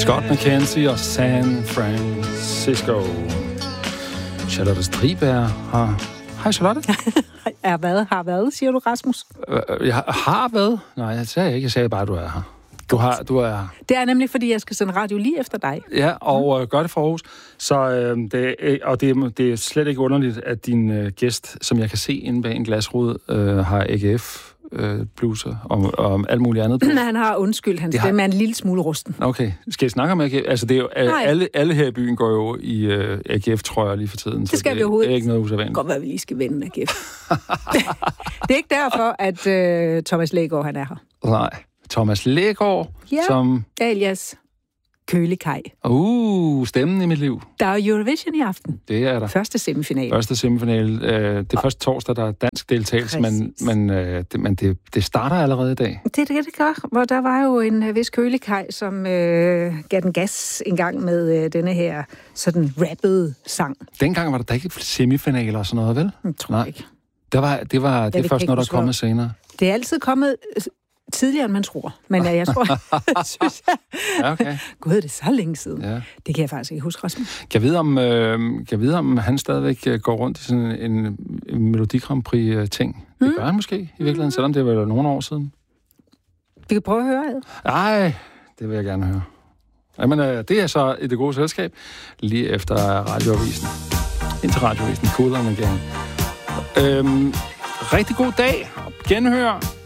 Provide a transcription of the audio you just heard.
Scott McKenzie og San Francisco. Charlotte Striberg har... Hej, Charlotte. Har været, siger du, Rasmus? Jeg har været? Nej, jeg sagde ikke. Jeg sagde bare, at du er her. Du er her. Det er nemlig, fordi jeg skal sende radio lige efter dig. Ja, og gør det for Aarhus. Så det er slet ikke underligt, at din gæst, som jeg kan se inde bag en glasrude, har AGF bluser og alt muligt andet på. Han har undskyld, hans stemme er en lille smule rusten. Okay, skal I snakke om AGF? Altså, det er jo, alle her i byen går jo i AGF-trøjer lige for tiden. Det skal vi overhovedet. Det er ikke noget usædvanligt. Godt, hvad vi lige skal vende AGF. Det er ikke derfor, at Thomas Lægaard, han er her. Nej, Thomas Lægaard, som... alias Kølekaj. Stemmen i mit liv. Der er Eurovision i aften. Det er der. Første semifinale. Det er første torsdag, der er dansk deltagelse, men det starter allerede i dag. Det gør. Hvor der var jo en vis Kølekaj, som gav den gas en gang med denne her sådan rappede sang. Dengang var der da ikke semifinaler og sådan noget, vel? Jeg tror ikke. Det er først noget, der er kommet senere. Det er altid kommet... tidligere, end man tror. Men jeg tror, synes jeg... Ja, okay. Gud, det er så længe siden. Ja. Det kan jeg faktisk ikke huske, Rasmus. Kan jeg vide, om han stadigvæk går rundt i sådan en Melodi Grand Prix-ting? Det gør han måske, i virkeligheden, selvom det var nogle år siden. Vi kan prøve at høre det. Nej, det vil jeg gerne høre. Jamen, det er så i det gode selskab, lige efter radioavisen. Indtil radioavisen. Cool on again. Rigtig god dag. Genhør